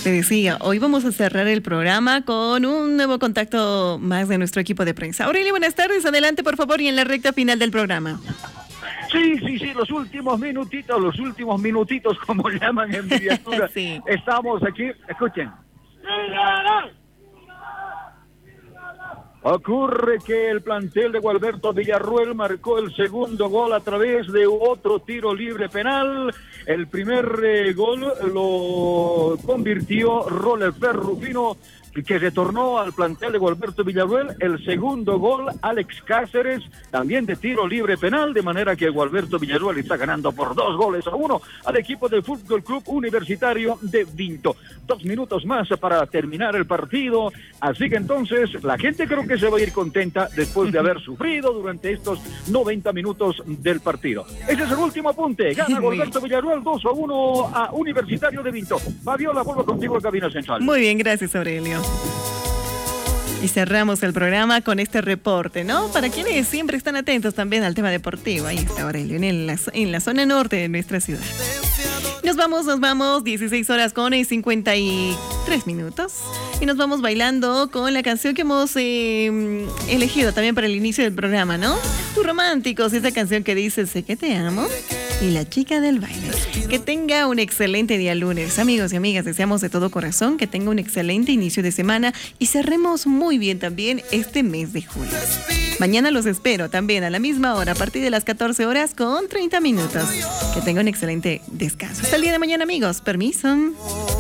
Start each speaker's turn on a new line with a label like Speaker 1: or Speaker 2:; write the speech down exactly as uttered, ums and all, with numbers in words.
Speaker 1: Te decía, hoy vamos a cerrar el programa con un nuevo contacto más de nuestro equipo de prensa. Aurelio, buenas tardes, adelante por favor y en la recta final del programa.
Speaker 2: Sí, sí, sí, los últimos minutitos, los últimos minutitos, como llaman en miniatura.
Speaker 1: Sí.
Speaker 2: Estamos aquí, escuchen. Ocurre que el plantel de Gualberto Villarruel marcó el segundo gol a través de otro tiro libre penal. El primer eh, gol lo convirtió Roller Rufino, que retornó al plantel de Gualberto Villarruel. El segundo gol, Alex Cáceres, también de tiro libre penal, de manera que Gualberto Villarruel está ganando por dos goles a uno al equipo del Fútbol Club Universitario de Vinto. Dos minutos más para terminar el partido, así que entonces la gente creo que se va a ir contenta después de haber sufrido durante estos noventa minutos del partido. Ese es el último apunte, gana Gualberto Villarruel dos a uno a Universitario de Vinto. Fabiola, vuelvo contigo en cabina central.
Speaker 1: Muy bien, gracias Aurelio. Y cerramos el programa con este reporte, ¿no? Para quienes siempre están atentos también al tema deportivo. Ahí está Aurelio, en, el, en la zona norte de nuestra ciudad. Nos vamos, nos vamos, dieciséis horas con cincuenta y tres minutos. Y nos vamos bailando con la canción que hemos eh, elegido también para el inicio del programa, ¿no? Tus Románticos, esa canción que dice, sé que te amo. Y la chica del baile. Que tenga un excelente día lunes. Amigos y amigas, deseamos de todo corazón que tenga un excelente inicio de semana y cerremos muy bien también este mes de julio. Mañana los espero también a la misma hora, a partir de las catorce horas con treinta minutos. Que tenga un excelente descanso. Hasta el día de mañana, amigos. Permiso.